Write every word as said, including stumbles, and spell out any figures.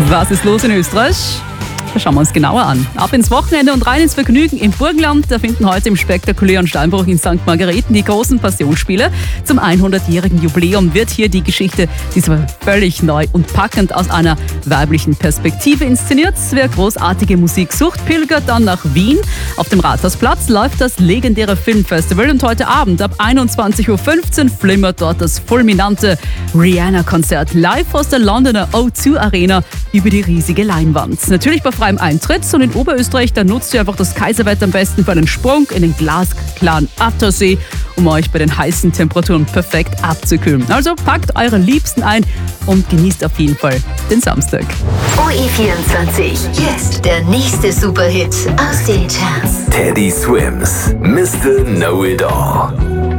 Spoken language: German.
Was ist los in Österreich? Das schauen wir uns genauer an. Ab ins Wochenende und rein ins Vergnügen im Burgenland. Da finden heute im spektakulären Steinbruch in Sankt Margareten die großen Passionsspiele. Zum hundertjährigen Jubiläum wird hier die Geschichte diesmal völlig neu und packend aus einer weiblichen Perspektive inszeniert. Wer großartige Musik sucht, pilgert dann nach Wien. Auf dem Rathausplatz läuft das legendäre Filmfestival und heute Abend ab einundzwanzig Uhr fünfzehn flimmert dort das fulminante Rihanna-Konzert live aus der Londoner O zwei Arena über die riesige Leinwand. Natürlich bei freiem Eintritt und in Oberösterreich, da nutzt ihr einfach das Kaiserwetter am besten für einen Sprung in den glasklaren Attersee, um euch bei den heißen Temperaturen perfekt abzukühlen. Also packt eure Liebsten ein und genießt auf jeden Fall den Samstag. O E vierundzwanzig, jetzt der nächste Superhit aus den Charts. Teddy Swims, Mister Know It All.